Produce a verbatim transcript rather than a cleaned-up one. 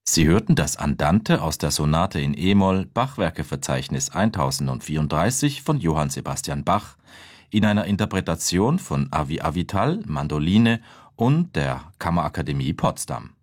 Sie hörten das Andante aus der Sonate in e-Moll, Bachwerkeverzeichnis tausendvierunddreißig von Johann Sebastian Bach, in einer Interpretation von Avi Avital, Mandoline und der Kammerakademie Potsdam.